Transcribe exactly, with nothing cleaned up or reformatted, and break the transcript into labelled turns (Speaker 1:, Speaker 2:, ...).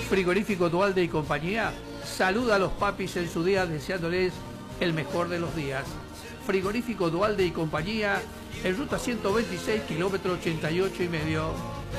Speaker 1: Frigorífico Dualde y compañía saluda a los papis en su día deseándoles el mejor de los días. Frigorífico Dualde y compañía en ruta ciento veintiséis, kilómetro ochenta y ocho y medio.